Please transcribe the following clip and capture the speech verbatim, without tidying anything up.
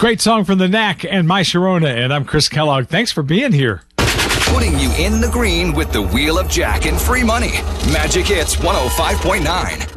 Great song from The Knack and My Sharona, and I'm Chris Kellogg. Thanks for being here. Putting you in the green with the Wheel of Jack and free money. Magic Hits one oh five point nine.